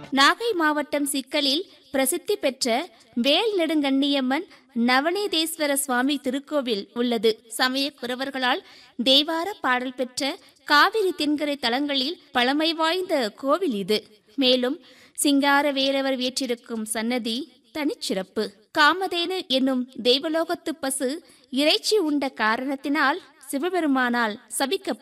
நாகை மாவட்டம் சிக்கலில் பிரசித்தி பெற்ற வேல் நெடுங்கண்ணியம்மன் நவநீதேஸ்வர சுவாமி திருக்கோவில் உள்ளது. சமய குரவர்களால் தேவார பாடல் பெற்ற காவிரி தென்கரை தலங்களில் பழமை வாய்ந்த கோவில் இது. மேலும் சிங்கார வேலவர் வீற்றிருக்கும் சன்னதி தனிச்சிறப்பு. காமதேனு என்னும் தேவலோகத்து பசு இறைச்சி உண்ட காரணத்தினால் சிவபெருமானால் சபிக்கப்பட்டது.